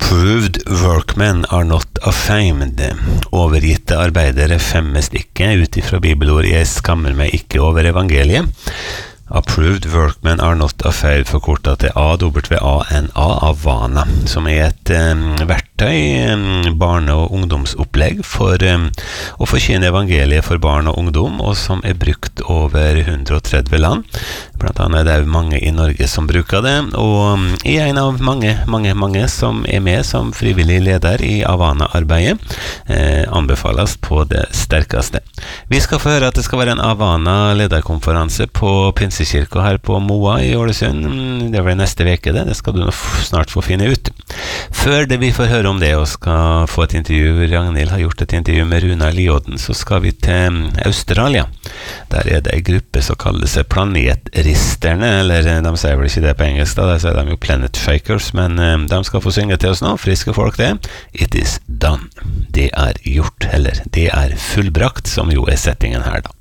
Approved workmen are not ashamed. Overgitte arbeidere femmes ikke, ut ifra bibelord jeg skammer meg ikke over evangeliet. Approved workmen are not ashamed, forkortet til AWANA, Avana, som et verktøy, barne- og ungdomsopplegg for å forkynne evangeliet for barn og ungdom, og som brukt over 130 land. Blant annet det mange i Norge som bruker det, og jeg en av mange som med som frivillig leder i Avana-arbeidet, anbefales på det sterkeste. Vi skal få høre at det skal være en Avana-lederkonferanse på Pinsekirka her på Moa i Ålesund. Det var neste veke det skal du snart få finne ut. Før det vi får høre om det og skal få et intervju, Ragnhild har gjort et intervju med Runa Liodden, så skal vi til Australia. Der det en gruppe som kaller seg Planetristerne, eller de sier vel ikke det på engelsk da, der sier de jo Planet Shakers, men de skal få synge til oss nå, friske folk det. It is done. Det gjort, eller det fullbrakt, som jo settingen her da.